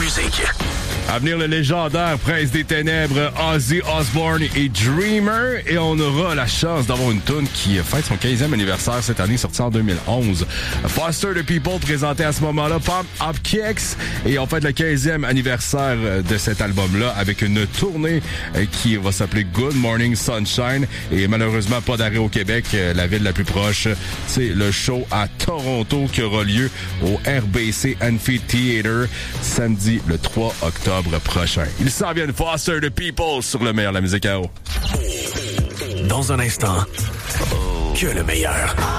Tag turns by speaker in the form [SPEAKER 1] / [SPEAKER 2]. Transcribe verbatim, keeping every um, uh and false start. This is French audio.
[SPEAKER 1] musique.
[SPEAKER 2] À venir, le légendaire Prince des Ténèbres, Ozzy Osbourne et Dreamer. Et on aura la chance d'avoir une tune qui fête son quinzième anniversaire cette année, sortie en deux mille onze. Foster the People présenté à ce moment-là, Pump Up Kicks. Et on fête le quinzième anniversaire de cet album-là avec une tournée qui va s'appeler Good Morning Sunshine. Et malheureusement, pas d'arrêt au Québec. La ville la plus proche, c'est le show à Toronto qui aura lieu au R B C Amphitheater samedi le trois octobre prochain. Ils s'en viennent, Foster the People sur le meilleur de la musique à eau.
[SPEAKER 1] Dans un instant, que le meilleur.